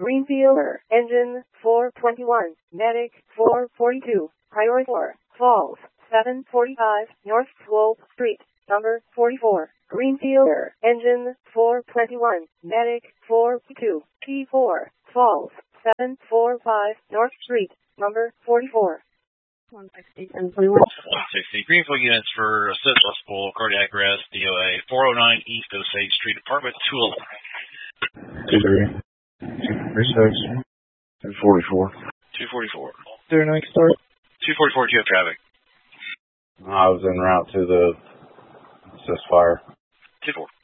Greenfield, engine 421, medic 442, priority 4, Falls, 745, North Swope Street, number 44. Greenfield, engine 421, medic 442, P4, Falls, 745, North Street, number 44. 160 and 21. 160. Greenfield units for assist possible cardiac arrest, DOA 409 East Osage Street, apartment 211. 23. 244. 244. 09 start. 244, do you have traffic? I was en route to the assist fire. 24.